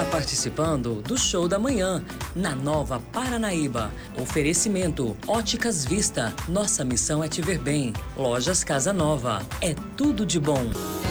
participando do Show da Manhã, na Nova Paranaíba. Oferecimento Óticas Vista. Nossa missão é te ver bem. Lojas Casa Nova. É tudo de bom.